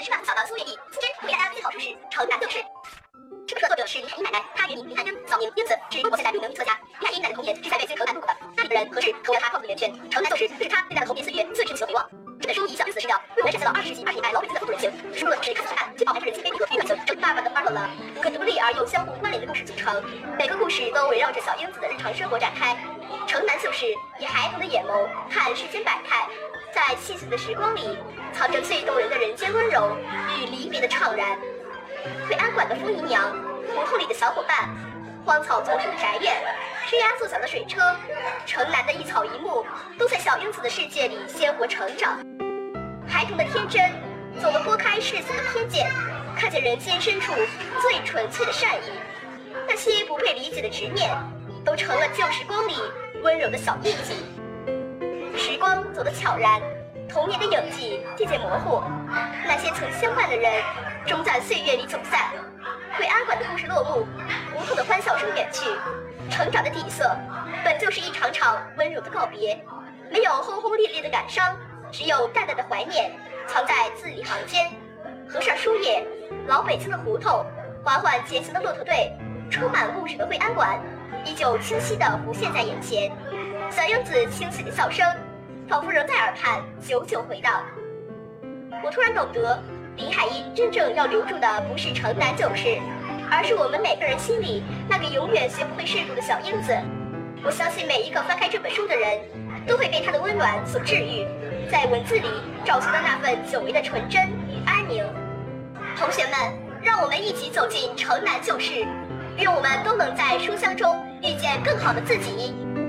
是吧？小的苏月意，今天为大家推荐的好书是《城南旧事》。这本书的作者是林海音奶奶，她原名林海英，早名英子，是中国现代六名女作家。林海音奶奶的童年是在北京城南度过的，那里的人和事投缘她创作的源泉。城南旧事就是她对待童年岁月最珍惜的回望。这本书以小英子的视角，为我们展现了20世纪20年代老北京的风土人情。书论是看似惨淡，却饱含着人性悲剧和悲暖情。这爸爸跟巴罗了5个独立而又相互关联的故事组成，每个故事都围绕着小英子的日常生活展开。城南旧事以孩童的眼眸看世间百态，在细碎的时光里，藏着最动人的人间温柔与离别的怅然。惠安馆的风姨娘，胡同里的小伙伴，荒草丛生的宅院，吱呀作响的水车，城南的一草一木，都在小英子的世界里鲜活成长。孩童的天真，总能拨开世俗的偏见，看见人间深处最纯粹的善意。那些不被理解的执念，都成了旧时光里温柔的小印记。时光走得悄然，童年的影迹渐渐模糊，那些曾相伴的人，终在岁月里走散。惠安馆的故事落幕，胡同的欢笑声远去，成长的底色本就是一场场温柔的告别，没有轰轰烈烈的感伤，只有淡淡的怀念，藏在字里行间。和尚书页，老北京的胡同，缓缓前行的骆驼队，充满故事的惠安馆，依旧清晰地浮现在眼前。小英子清脆的笑声，仿佛仍在耳畔久久回荡。我突然懂得，林海音真正要留住的不是城南旧事，而是我们每个人心里那个永远学不会世故的小英子。我相信每一个翻开这本书的人，都会被它的温暖所治愈，在文字里找寻到那份久违的纯真与安宁。同学们，让我们一起走进城南旧事，愿我们都能在书香中遇见更好的自己。